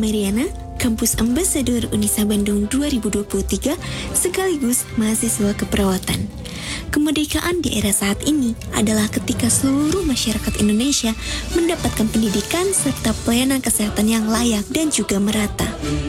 Mariana, Kampus Ambasador Unisa Bandung 2023, sekaligus mahasiswa keperawatan. Kemerdekaan di era saat ini adalah ketika seluruh masyarakat Indonesia mendapatkan pendidikan serta pelayanan kesehatan yang layak dan juga merata.